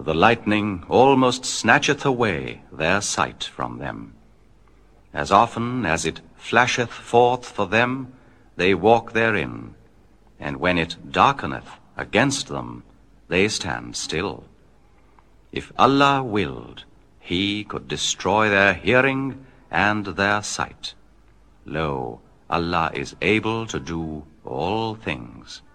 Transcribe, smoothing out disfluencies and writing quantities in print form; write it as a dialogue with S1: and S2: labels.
S1: The lightning almost snatcheth away their sight from them. As often as it flasheth forth for them, they walk therein, and when it darkeneth against them, they stand still. If Allah willed, He could destroy their hearing and their sight. Lo, Allah is able to do all things.